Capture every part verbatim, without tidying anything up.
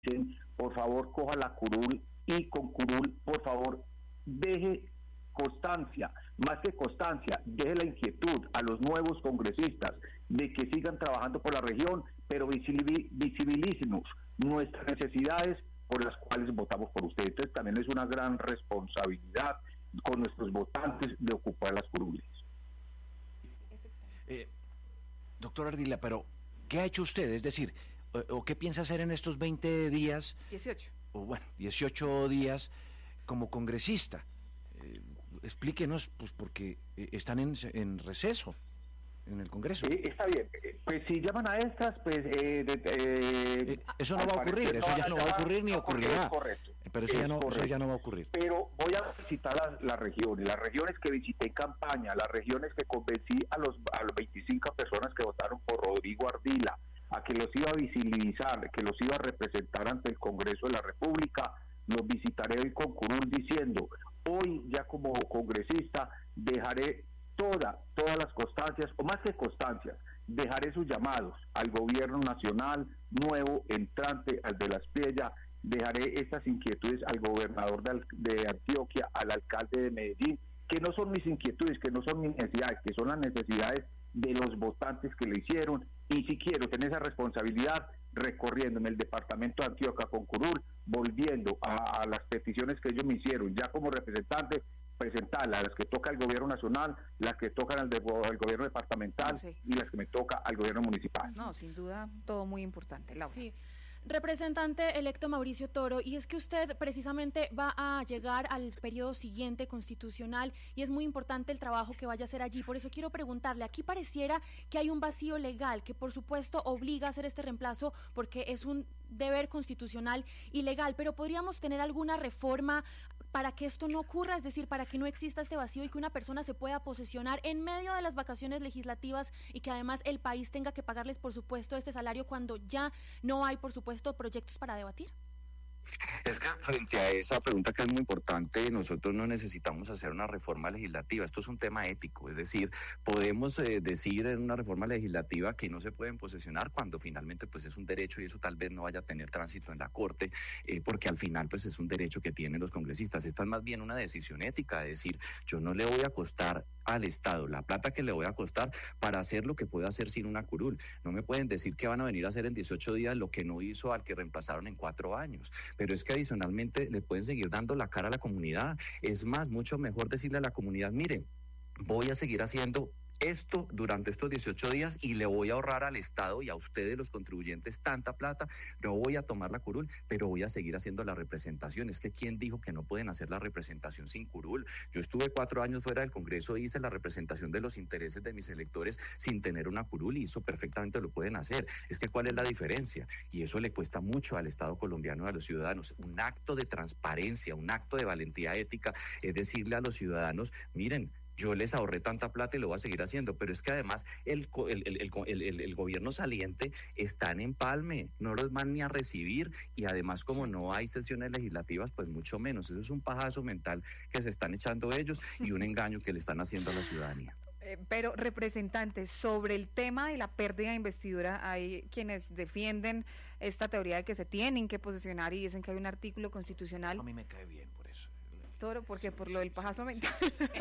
por favor coja la curul y con curul, por favor, deje constancia, más que constancia, deje la inquietud a los nuevos congresistas de que sigan trabajando por la región, pero visibilícenos nuestras necesidades por las cuales votamos por usted. Entonces también es una gran responsabilidad con nuestros votantes de ocupar las curules. Eh, doctor Ardila, pero ¿qué ha hecho usted? Es decir, o, o ¿qué piensa hacer en estos veinte días? dieciocho. O bueno, dieciocho días como congresista. Eh, explíquenos, pues porque eh, están en, en receso en el Congreso. Eh, está bien, pues si llaman a estas, pues... Eh, de, eh, eh, eso no va a ocurrir, eso ya no va a ocurrir ni ocurrirá. Es correcto. Pero eso ya, no, eso ya no va a ocurrir. Pero voy a visitar las, las regiones, las regiones que visité en campaña, las regiones que convencí a los a los veinticinco personas que votaron por Rodrigo Ardila, a que los iba a visibilizar, que los iba a representar ante el Congreso de la República. Los visitaré hoy con curul diciendo, hoy ya como congresista dejaré toda, todas las constancias, o más que constancias, dejaré sus llamados al gobierno nacional nuevo, entrante, al de la Espriella, dejaré estas inquietudes al gobernador de, de Antioquia, al alcalde de Medellín, que no son mis inquietudes, que no son mis necesidades, que son las necesidades de los votantes que le hicieron, y si quiero tener esa responsabilidad, recorriéndome el departamento de Antioquia con curul, volviendo a, a las peticiones que ellos me hicieron, ya como representante, presentarlas, las que toca al gobierno nacional, las que tocan al, de, al gobierno departamental, sí, y las que me toca al gobierno municipal. No, sin duda, todo muy importante, Laura. Sí. Representante electo Mauricio Toro, y es que usted precisamente va a llegar al periodo siguiente constitucional y es muy importante el trabajo que vaya a hacer allí, por eso quiero preguntarle, aquí pareciera que hay un vacío legal que por supuesto obliga a hacer este reemplazo porque es un deber constitucional y legal, pero podríamos tener alguna reforma para que esto no ocurra, es decir, para que no exista este vacío y que una persona se pueda posesionar en medio de las vacaciones legislativas y que además el país tenga que pagarles, por supuesto, este salario cuando ya no hay, por supuesto, proyectos para debatir. Es que frente a esa pregunta que es muy importante, nosotros no necesitamos hacer una reforma legislativa, esto es un tema ético, es decir, podemos eh, decir en una reforma legislativa que no se pueden posesionar cuando finalmente pues es un derecho y eso tal vez no vaya a tener tránsito en la Corte, eh, porque al final pues es un derecho que tienen los congresistas. Esta es más bien una decisión ética, es decir, yo no le voy a costar al Estado la plata que le voy a costar para hacer lo que pueda hacer sin una curul. No me pueden decir que van a venir a hacer en dieciocho días lo que no hizo al que reemplazaron en cuatro años, pero es que adicionalmente le pueden seguir dando la cara a la comunidad. Es más, mucho mejor decirle a la comunidad, miren, voy a seguir haciendo esto durante estos dieciocho días y le voy a ahorrar al Estado y a ustedes los contribuyentes tanta plata, no voy a tomar la curul, pero voy a seguir haciendo la representación. Es que ¿quién dijo que no pueden hacer la representación sin curul? Yo estuve cuatro años fuera del Congreso, hice la representación de los intereses de mis electores sin tener una curul y eso perfectamente lo pueden hacer. Es que ¿cuál es la diferencia? Y eso le cuesta mucho al Estado colombiano y a los ciudadanos. Un acto de transparencia, un acto de valentía ética es decirle a los ciudadanos, miren, yo les ahorré tanta plata y lo voy a seguir haciendo, pero es que además el, el, el, el, el, el gobierno saliente está en empalme, no los van ni a recibir y además como no hay sesiones legislativas, pues mucho menos. Eso es un pajazo mental que se están echando ellos y un engaño que le están haciendo a la ciudadanía. Eh, pero, representantes, sobre el tema de la pérdida de investidura, hay quienes defienden esta teoría de que se tienen que posesionar y dicen que hay un artículo constitucional. A mí me cae bien por eso. Toro, porque por lo del pajazo mental.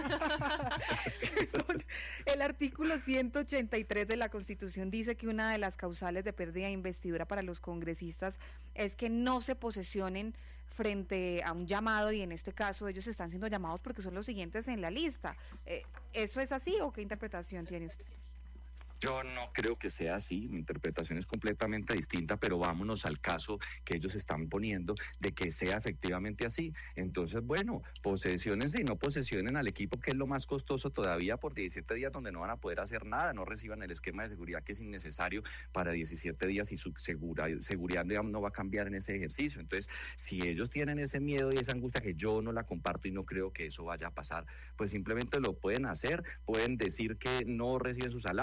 El artículo ciento ochenta y tres de la Constitución dice que una de las causales de pérdida de investidura para los congresistas es que no se posesionen frente a un llamado, y en este caso ellos están siendo llamados porque son los siguientes en la lista. Eh, ¿Eso es así o qué interpretación tiene usted? Yo no creo que sea así, mi interpretación es completamente distinta, pero vámonos al caso que ellos están poniendo de que sea efectivamente así. Entonces, bueno, posesionense y no posesionen al equipo, que es lo más costoso todavía, por diecisiete días donde no van a poder hacer nada, no reciban el esquema de seguridad que es innecesario para diecisiete días y su segura, seguridad digamos, no va a cambiar en ese ejercicio. Entonces, si ellos tienen ese miedo y esa angustia que yo no la comparto y no creo que eso vaya a pasar, pues simplemente lo pueden hacer, pueden decir que no reciben su salario, a que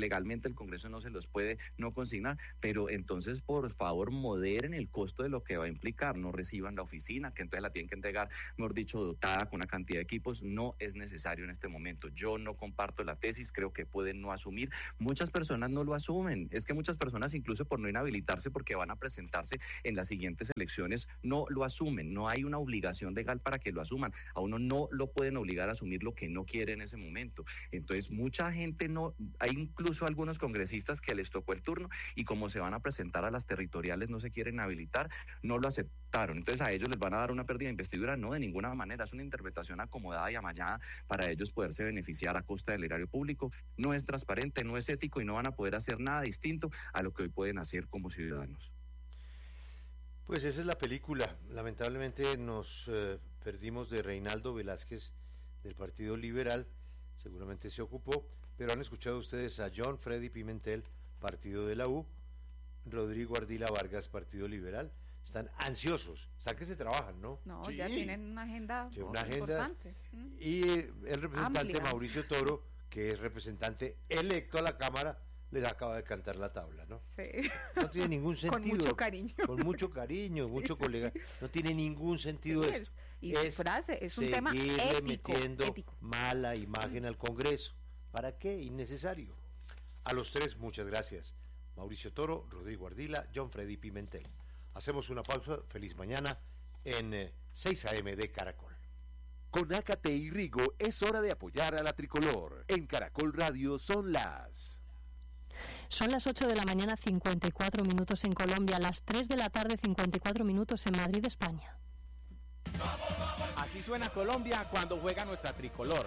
legalmente el Congreso no se los puede no consignar, pero entonces por favor moderen el costo de lo que va a implicar, no reciban la oficina, que entonces la tienen que entregar, mejor dicho, dotada con una cantidad de equipos. No es necesario en este momento. Yo no comparto la tesis, creo que pueden no asumir. Muchas personas no lo asumen, es que muchas personas incluso por no inhabilitarse porque van a presentarse en las siguientes elecciones, no lo asumen, no hay una obligación legal para que lo asuman, a uno no lo pueden obligar a asumir lo que no quiere en ese momento. Entonces mucha gente no, hay incluso algunos congresistas que les tocó el turno y como se van a presentar a las territoriales no se quieren habilitar, no lo aceptaron, entonces a ellos les van a dar una pérdida de investidura. No, de ninguna manera, es una interpretación acomodada y amallada para ellos poderse beneficiar a costa del erario público. No es transparente, no es ético y no van a poder hacer nada distinto a lo que hoy pueden hacer como ciudadanos. Pues esa es la película. Lamentablemente nos eh, perdimos de Reinaldo Velázquez del Partido Liberal, seguramente se ocupó, pero han escuchado ustedes a John Freddy Pimentel, Partido de la U, Rodrigo Ardila Vargas, Partido Liberal. Están ansiosos, están que se trabajan, ¿no? No, sí. ya tienen una agenda, sí, una agenda importante. Y el representante Amplia. Mauricio Toro, que es representante electo a la Cámara, les acaba de cantar la tabla, ¿no? Sí. No tiene ningún sentido. Con mucho cariño. Con mucho cariño, sí, mucho sí, colega. Sí. No tiene ningún sentido sí, esto. Y es, su frase es un tema ético. metiendo ético. mala imagen al Congreso. ¿Para qué? Innecesario. A los tres, muchas gracias. Mauricio Toro, Rodrigo Ardila, John Freddy Pimentel. Hacemos una pausa, feliz mañana, en eh, seis a eme de Caracol. Con Ácate y Rigo es hora de apoyar a la tricolor. En Caracol Radio son las... Son las ocho de la mañana, cincuenta y cuatro minutos en Colombia, las tres de la tarde, cincuenta y cuatro minutos en Madrid, España. Así suena Colombia cuando juega nuestra tricolor.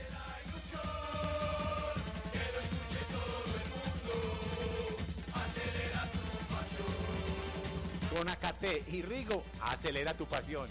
Con Ácate y Rigo, acelera tu pasión.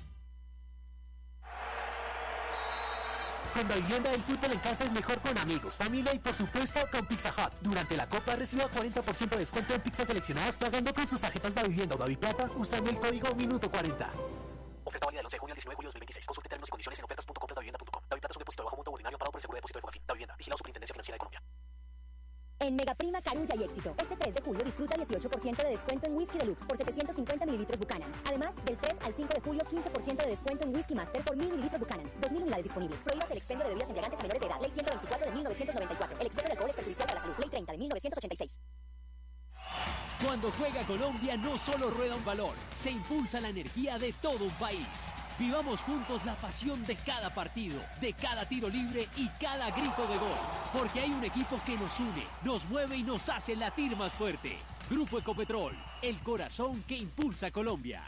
Con Davivienda el fútbol en casa es mejor con amigos, familia y por supuesto con Pizza Hut. Durante la Copa reciba cuarenta por ciento de descuento en pizzas seleccionadas pagando con sus tarjetas Davivienda o Daviplata usando el código Minuto cuarenta. Oferta válida del once de junio al diecinueve de julio de dos mil veintiséis. Consulte términos y condiciones en ofertas punto compras davivienda punto com. Daviplata es un depósito de bajo monto ordinario pagado por el Seguro de Depósito de Fogafín. Davivienda, vigilado Superintendencia Financiera de Colombia. En Megaprima, Carulla y Éxito. Este tres de julio disfruta dieciocho por ciento de descuento en Whisky Deluxe por setecientos cincuenta mililitros Buchanan's. Además, del tres al cinco de julio, quince por ciento de descuento en Whisky Master por mil mililitros Buchanan's. dos mil unidades disponibles. Prohíbas el expendio de bebidas embriagantes a menores de edad. Ley ciento veinticuatro de mil novecientos noventa y cuatro. El exceso de alcohol es perjudicial para la salud. Ley treinta de mil novecientos ochenta y seis. Cuando juega Colombia no solo rueda un balón, se impulsa la energía de todo un país. Vivamos juntos la pasión de cada partido, de cada tiro libre y cada grito de gol. Porque hay un equipo que nos une, nos mueve y nos hace latir más fuerte. Grupo Ecopetrol, el corazón que impulsa Colombia.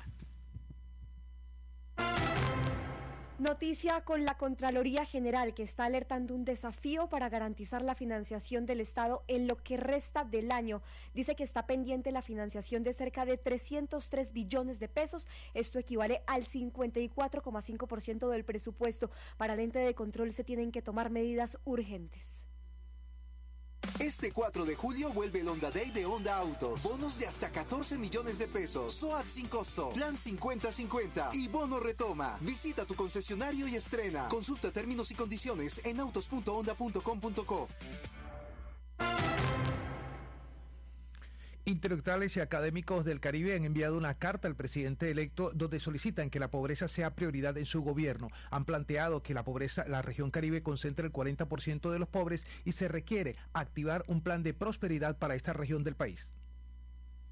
Noticia con la Contraloría General, que está alertando un desafío para garantizar la financiación del Estado en lo que resta del año. Dice que está pendiente la financiación de cerca de trescientos tres billones de pesos. Esto equivale al cincuenta y cuatro coma cinco por ciento del presupuesto. Para el ente de control se tienen que tomar medidas urgentes. Este cuatro de julio vuelve el Honda Day de Honda Autos. Bonos de hasta catorce millones de pesos. SOAT sin costo. Plan cincuenta cincuenta. Y bono retoma. Visita tu concesionario y estrena. Consulta términos y condiciones en autos punto honda punto com punto co. Intelectuales y académicos del Caribe han enviado una carta al presidente electo donde solicitan que la pobreza sea prioridad en su gobierno. Han planteado que la pobreza, la región Caribe concentra el cuarenta por ciento de los pobres y se requiere activar un plan de prosperidad para esta región del país.